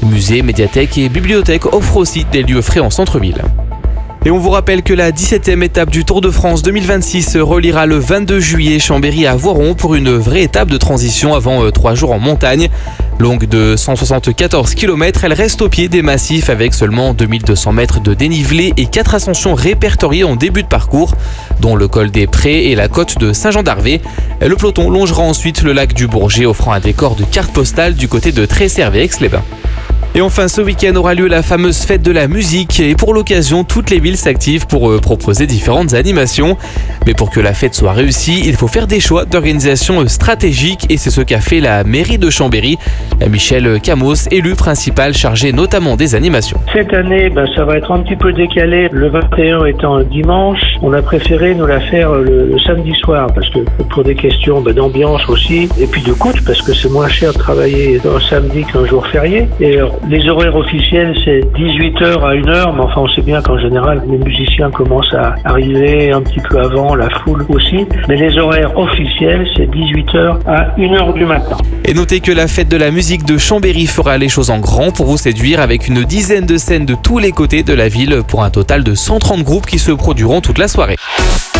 Musées, médiathèques et bibliothèques offrent aussi des lieux frais en centre-ville. Et on vous rappelle que la 17e étape du Tour de France 2026 reliera le 22 juillet Chambéry à Voiron pour une vraie étape de transition avant 3 jours en montagne. Longue de 174 km, elle reste au pied des massifs avec seulement 2200 mètres de dénivelé et 4 ascensions répertoriées en début de parcours, dont le col des Prés et la côte de Saint-Jean-d'Arvé. Le peloton longera ensuite le lac du Bourget, offrant un décor de carte postale du côté de Tresserve et Aix-les-Bains. Et enfin, ce week-end aura lieu la fameuse fête de la musique et pour l'occasion, toutes les villes s'activent pour proposer différentes animations. Mais pour que la fête soit réussie, il faut faire des choix d'organisation stratégique et c'est ce qu'a fait la mairie de Chambéry. Michel Camos, élu principal chargé notamment des animations. Cette année, ça va être un petit peu décalé, le 21 étant un dimanche. On a préféré nous la faire le samedi soir parce que pour des questions d'ambiance aussi et puis de coût parce que c'est moins cher de travailler un samedi qu'un jour férié. Et les horaires officiels, c'est 18h à 1h, mais enfin, on sait bien qu'en général, les musiciens commencent à arriver un petit peu avant, la foule aussi. Mais les horaires officiels, c'est 18h à 1h du matin. Et notez que la fête de la musique de Chambéry fera les choses en grand pour vous séduire avec une dizaine de scènes de tous les côtés de la ville pour un total de 130 groupes qui se produiront toute la soirée.